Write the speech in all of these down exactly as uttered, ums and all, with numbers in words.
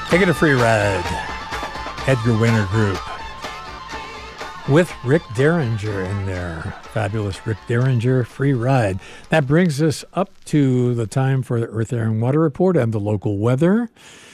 Taking a free ride. Edgar Winter Group. With Rick Derringer in there. Fabulous Rick Derringer, free ride. That brings us up to the time for the Earth, Air, and Water Report and the local weather.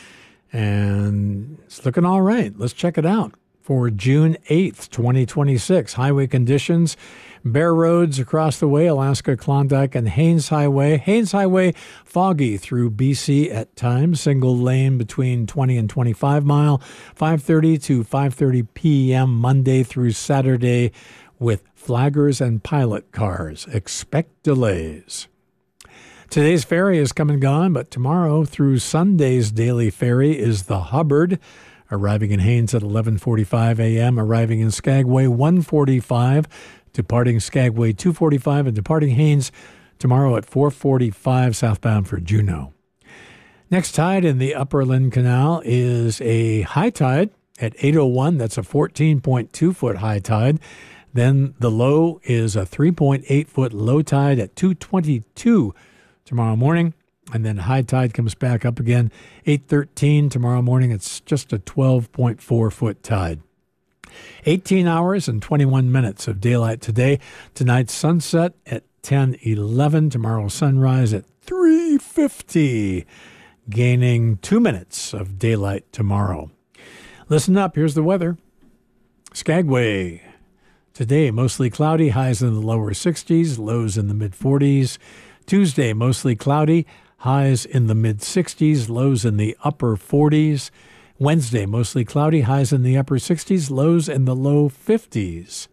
And it's looking all right. Let's check it out. For June eighth, twenty twenty-six, highway conditions, bare roads across the way, Alaska, Klondike, and Haines Highway. Haines Highway, foggy through B C at times, single lane between twenty and twenty-five mile, five thirty to five thirty p.m. Monday through Saturday with flaggers and pilot cars. Expect delays. Today's ferry is come and gone, but tomorrow through Sunday's daily ferry is the Hubbard, arriving in Haines at eleven forty-five a.m., arriving in Skagway one forty-five, departing Skagway two forty-five, and departing Haines tomorrow at four forty-five southbound for Juneau. Next tide in the Upper Lynn Canal is a high tide at eight oh one. That's a fourteen point two foot high tide. Then the low is a three point eight foot low tide at two twenty-two tomorrow morning. And then high tide comes back up again, eight thirteen tomorrow morning. It's just a twelve point four foot tide. eighteen hours and twenty-one minutes of daylight today. Tonight's sunset at ten eleven. Tomorrow's sunrise at three fifty, gaining two minutes of daylight tomorrow. Listen up. Here's the weather. Skagway. Today, mostly cloudy, highs in the lower sixties, lows in the mid forties. Tuesday, mostly cloudy, highs in the mid-sixties, lows in the upper forties. Wednesday, mostly cloudy, highs in the upper sixties, lows in the low fifties.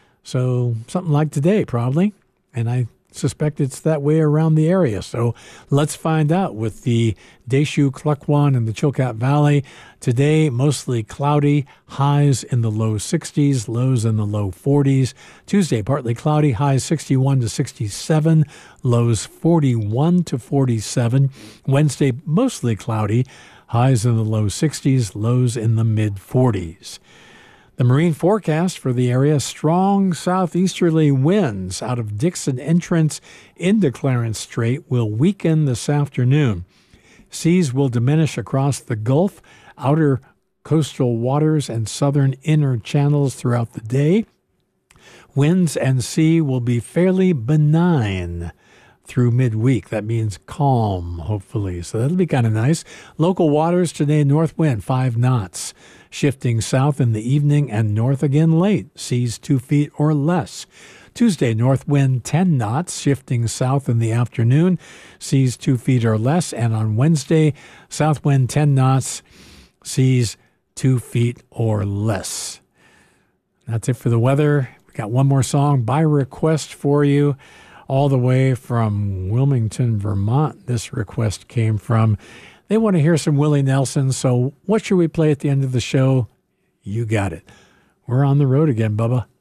So something like today, probably. And I suspect it's that way around the area. So let's find out with the Deschutes, Klukwan, and the Chilkat Valley. Today, mostly cloudy, highs in the low sixties, lows in the low forties. Tuesday, partly cloudy, highs sixty-one to sixty-seven, lows forty-one to forty-seven. Wednesday, mostly cloudy, highs in the low sixties, lows in the mid forties. The marine forecast for the area, strong southeasterly winds out of Dixon Entrance into Clarence Strait will weaken this afternoon. Seas will diminish across the Gulf, outer coastal waters, and southern inner channels throughout the day. Winds and sea will be fairly benign through midweek. That means calm, hopefully. So that'll be kind of nice. Local waters today, north wind, five knots. Shifting south in the evening and north again late. Seas two feet or less. Tuesday, north wind ten knots, shifting south in the afternoon. Seas two feet or less. And on Wednesday, south wind ten knots, seas two feet or less. That's it for the weather. We got one more song by request for you, all the way from Wilmington, Vermont. This request came from. They want to hear some Willie Nelson, so what should we play at the end of the show? You got it. We're on the road again, Bubba.